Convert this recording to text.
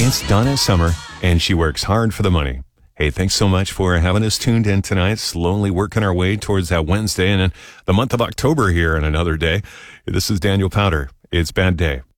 It's Donna Summer, and she works hard for the money. Hey, thanks so much for having us tuned in tonight, slowly working our way towards that Wednesday and then the month of October here in another day. This is Daniel Powter. It's Bad Day.